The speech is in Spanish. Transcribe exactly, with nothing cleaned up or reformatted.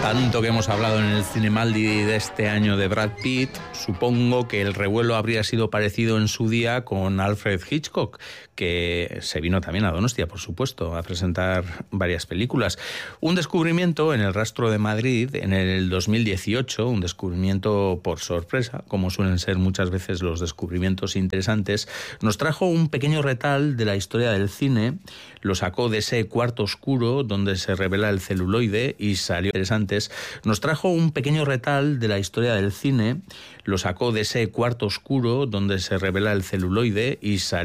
Tanto que hemos hablado en el Cinemaldi de este año de Brad Pitt, supongo que el revuelo habría sido parecido en su día con Alfred Hitchcock, que se vino también a Donostia, por supuesto, a presentar varias películas. Un descubrimiento en El Rastro de Madrid en el dos mil dieciocho, un descubrimiento por sorpresa, como suelen ser muchas veces los descubrimientos interesantes, nos trajo un pequeño retal de la historia del cine, lo sacó de ese cuarto oscuro donde se revela el celuloide y salió interesantes. Nos trajo un pequeño retal de la historia del cine, lo sacó de ese cuarto oscuro donde se revela el celuloide y salió